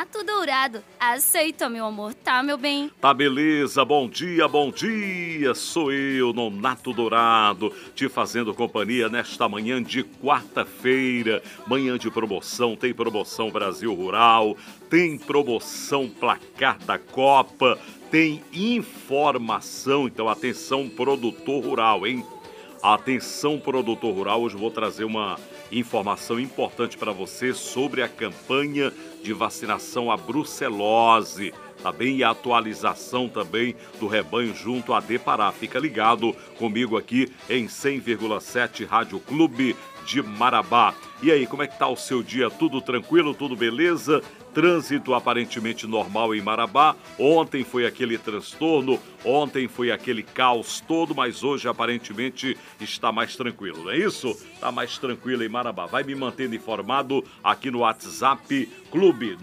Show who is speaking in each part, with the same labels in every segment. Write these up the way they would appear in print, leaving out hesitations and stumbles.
Speaker 1: Nonato Dourado. Aceita, meu amor, tá, meu bem?
Speaker 2: Tá beleza, bom dia, sou eu, Nonato Dourado, te fazendo companhia nesta manhã de quarta-feira, manhã de promoção, tem promoção Brasil Rural, tem promoção Placar da Copa, tem informação, então atenção produtor rural, hein? Atenção produtor rural, hoje eu vou trazer uma informação importante para você sobre a campanha de vacinação à brucelose, tá bem? E a atualização também do rebanho junto à Depará. Fica ligado comigo aqui em 100,7 Rádio Clube de Marabá. E aí, como é que tá o seu dia? Tudo tranquilo? Tudo beleza? Trânsito aparentemente normal em Marabá. Ontem foi aquele transtorno, ontem foi aquele caos todo, mas hoje aparentemente está mais tranquilo, não é isso? Está mais tranquilo em Marabá. Vai me mantendo informado aqui no WhatsApp Clube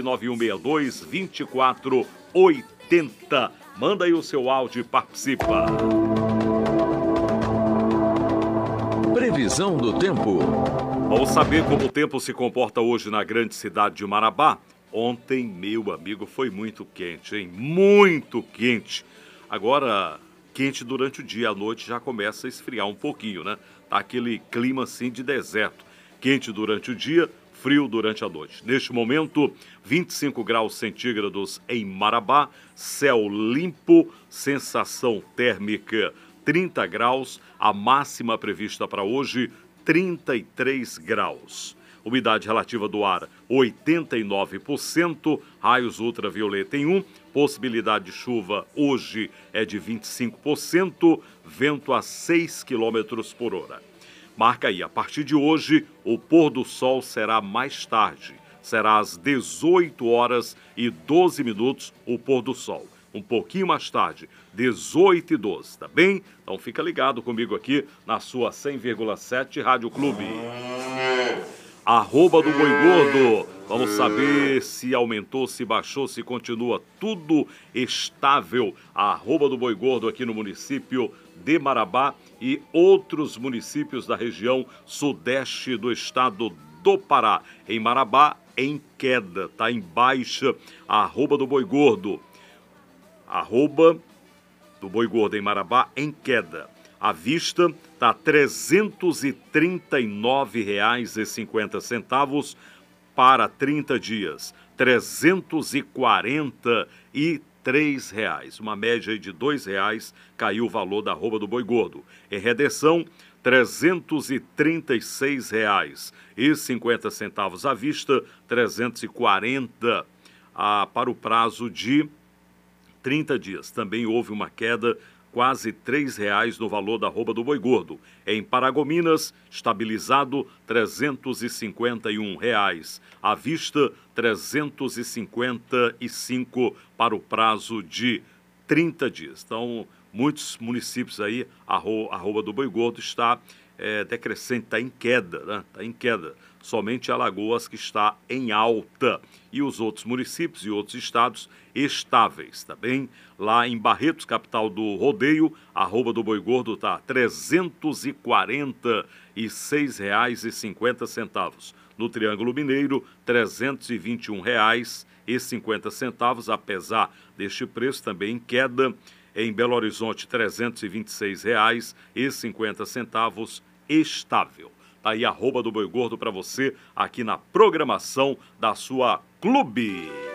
Speaker 2: 99162-2480. Manda aí o seu áudio e participa.
Speaker 3: Previsão do tempo.
Speaker 2: Vamos saber como o tempo se comporta hoje na grande cidade de Marabá. Ontem, meu amigo, foi muito quente, hein? Muito quente. Agora, quente durante o dia, à noite já começa a esfriar um pouquinho, né? Tá aquele clima assim de deserto. Quente durante o dia, frio durante a noite. Neste momento, 25 graus centígrados em Marabá, céu limpo, sensação térmica 30 graus, a máxima prevista para hoje 33 graus. Umidade relativa do ar, 89%, raios ultravioleta em 1, possibilidade de chuva hoje é de 25%, vento a 6 km por hora. Marca aí, a partir de hoje, o pôr do sol será mais tarde, será às 18 horas e 12 minutos o pôr do sol. Um pouquinho mais tarde, 18h12, tá bem? Então fica ligado comigo aqui na sua 100,7 Rádio Clube. Arroba do Boi Gordo. Vamos saber se aumentou, se baixou, se continua tudo estável. Arroba do Boi Gordo aqui no município de Marabá e outros municípios da região sudeste do estado do Pará. Em Marabá, em queda, tá em baixa. Arroba do Boi Gordo. Arroba do Boi Gordo em Marabá em queda. À vista está R$ 339,50 para 30 dias. R$ 343. Uma média de R$ 2 caiu o valor da arroba do Boi Gordo. Em redenção, R$ 336,50 à vista, 340 para o prazo de 30 dias. Também houve uma queda quase R$ 3 no valor da arroba do Boi Gordo. Em Paragominas, estabilizado R$ 351. À vista, R$ 355 para o prazo de 30 dias. Então, muitos municípios aí, a arroba do Boi Gordo está decrescente, está em queda, né? Está em queda. Somente Alagoas que está em alta. E os outros municípios e outros estados estáveis, tá bem? Lá em Barretos, capital do rodeio, a arroba do Boi Gordo está R$ 346,50. No Triângulo Mineiro, R$ 321,50. Apesar deste preço também em queda. Em Belo Horizonte, R$ 326,50, estável. Tá aí a arroba do Boi Gordo para você aqui na programação da sua Clube.